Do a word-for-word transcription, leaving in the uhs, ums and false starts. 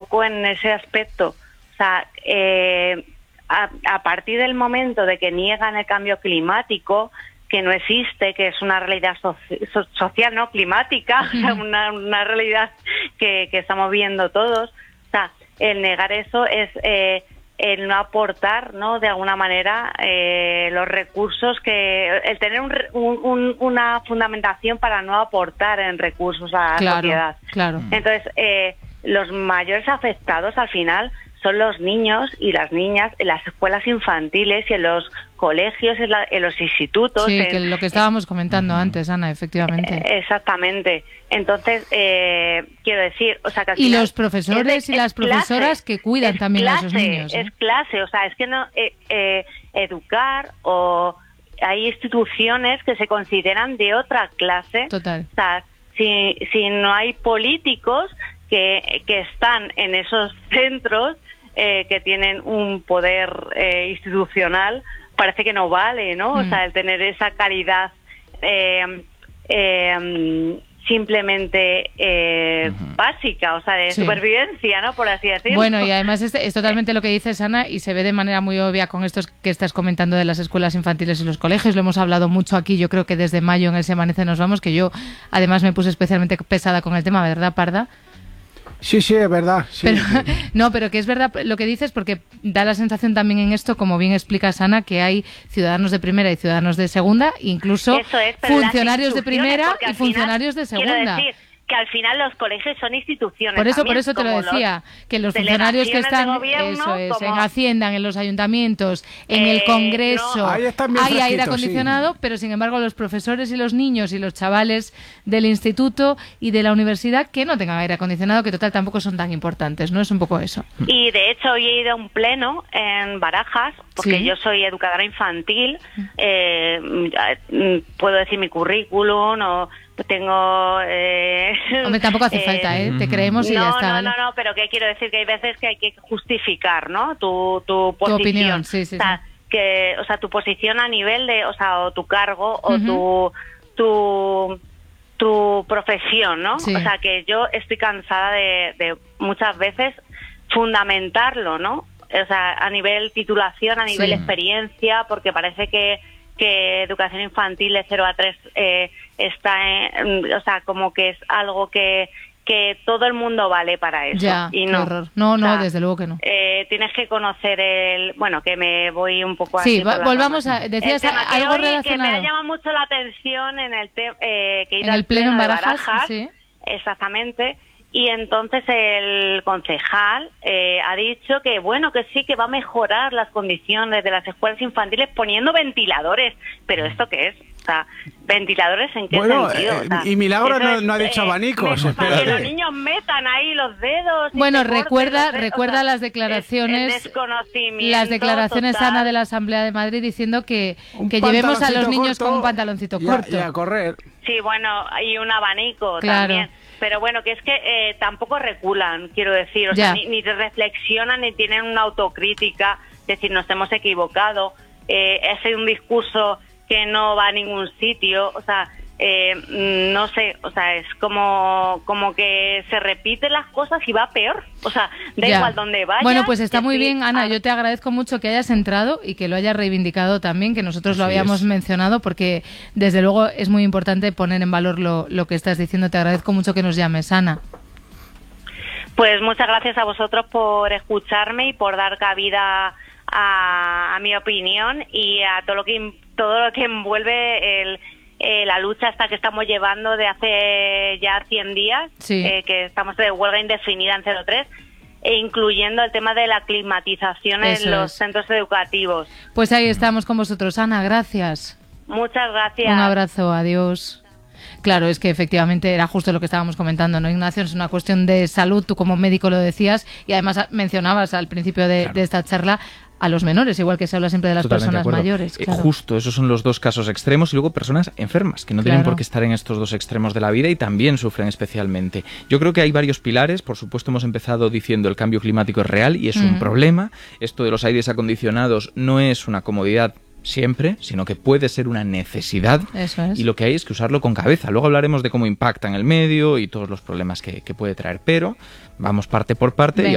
poco en ese aspecto. O sea, eh, a, a partir del momento de que niegan el cambio climático, que no existe, que es una realidad soci so social, no climática, o sea, una, una realidad que, que estamos viendo todos. O sea, el negar eso es eh, el no aportar, ¿no? De alguna manera eh, los recursos que, el tener un, un, una fundamentación para no aportar en recursos a la claro, sociedad. Claro. Entonces, eh, los mayores afectados al final son los niños y las niñas en las escuelas infantiles y en los colegios, en, la, en los institutos. Sí, en, que lo que estábamos comentando eh, antes, Ana, efectivamente. Eh, exactamente. Entonces, eh, quiero decir, o sea, que al y final los profesores de, y las profesoras que cuidan también clase, a esos niños. ¿eh? Es clase, o sea, es que no eh, eh, educar o hay instituciones que se consideran de otra clase. Total. O sea, si, si no hay políticos que, que están en esos centros eh, que tienen un poder eh, institucional, parece que no vale, ¿no? Mm. O sea, el tener esa calidad eh, eh, simplemente eh, uh-huh. básica, o sea, de sí. supervivencia, ¿no? Por así decirlo. Bueno, y además es, es totalmente lo que dices, Ana, y se ve de manera muy obvia con esto que estás comentando de las escuelas infantiles y los colegios. Lo hemos hablado mucho aquí, yo creo que desde mayo en el Se Amanece Nos Vamos, que yo además me puse especialmente pesada con el tema, ¿verdad, Parda? Sí, sí, es verdad. Sí. Pero, no, pero que es verdad lo que dices, porque da la sensación también en esto, como bien explicas, Ana, que hay ciudadanos de primera y ciudadanos de segunda, incluso Eso es, funcionarios de primera y funcionarios final, de segunda. Quiero decir, que al final los colegios son instituciones. Por eso, también, por eso te lo decía, los que los funcionarios que están gobierno, eso es, como, en Hacienda, en los ayuntamientos, en eh, el Congreso, no. Ahí hay aire acondicionado, sí. Pero sin embargo los profesores y los niños y los chavales del instituto y de la universidad que no tengan aire acondicionado, que total tampoco son tan importantes, ¿no? Es un poco eso. Y de hecho hoy he ido a un pleno en Barajas, porque ¿sí? yo soy educadora infantil, eh, puedo decir mi currículum o tengo... Eh, Hombre, tampoco hace eh, falta, ¿eh? Te creemos y no, ya está. No, ¿vale? no, no, pero que quiero decir que hay veces que hay que justificar, ¿no? Tu, tu posición. Tu opinión, sí, sí, o sea, sí. Que, o sea, tu posición a nivel de, o sea, o tu cargo o uh-huh. tu, tu, tu profesión, ¿no? Sí. O sea, que yo estoy cansada de, de muchas veces fundamentarlo, ¿no? O sea, a nivel titulación, a nivel sí. experiencia, porque parece que que educación infantil de cero a tres eh, está en, o sea, como que es algo que que todo el mundo vale para eso. Ya, y no, qué horror. No, no, o sea, desde luego que no. Eh, tienes que conocer el... Bueno, que me voy un poco sí, así. Sí, volvamos a... Decías algo hoy, relacionado. Que me ha llamado mucho la atención en el te, eh, que en el pleno en Barajas, Barajas sí. Exactamente. Y entonces el concejal eh, ha dicho que, bueno, que sí, que va a mejorar las condiciones de las escuelas infantiles poniendo ventiladores. ¿Pero esto qué es? O sea, ¿ventiladores en qué bueno, sentido? Eh, o sea, y Milagro no, es, no ha dicho eh, abanicos. Me, para que los niños metan ahí los dedos. Bueno, recuerda dedos, recuerda o sea, las declaraciones, es, desconocimiento las declaraciones, total. Ana, de la Asamblea de Madrid diciendo que, que Un llevemos a los niños corto, con un pantaloncito ya, corto. Y a correr. Sí, bueno, y un abanico claro. también. Pero bueno, que es que eh, tampoco reculan, quiero decir, o sea, ni, ni reflexionan ni tienen una autocrítica, es decir, nos hemos equivocado, eh, es un discurso que no va a ningún sitio, o sea, eh, no sé, o sea, es como como que se repiten las cosas y va peor, o sea, da ya. igual donde vayas. Bueno, pues está muy sí, bien, Ana, a... yo te agradezco mucho que hayas entrado y que lo hayas reivindicado también, que nosotros Así lo habíamos es. mencionado, porque desde luego es muy importante poner en valor lo, lo que estás diciendo. Te agradezco mucho que nos llames, Ana. Pues muchas gracias a vosotros por escucharme y por dar cabida a, a mi opinión y a todo lo que todo lo que envuelve el Eh, la lucha esta que estamos llevando de hace ya cien días, sí. eh, que estamos de huelga indefinida en cero tres, e incluyendo el tema de la climatización Eso en los es. centros educativos. Pues ahí estamos con vosotros, Ana, gracias. Muchas gracias. Un abrazo, adiós. Claro, es que efectivamente era justo lo que estábamos comentando, ¿no, Ignacio? Es una cuestión de salud, tú como médico lo decías, y además mencionabas al principio de, claro. de esta charla a los menores, igual que se habla siempre de las Totalmente personas de mayores. Claro. Eh, justo, esos son los dos casos extremos y luego personas enfermas, que no claro. tienen por qué estar en estos dos extremos de la vida y también sufren especialmente. Yo creo que hay varios pilares, por supuesto hemos empezado diciendo el cambio climático es real y es mm. un problema, esto de los aires acondicionados no es una comodidad siempre, sino que puede ser una necesidad. Eso es. Y lo que hay es que usarlo con cabeza. Luego hablaremos de cómo impacta en el medio y todos los problemas que, que puede traer, pero vamos parte por parte.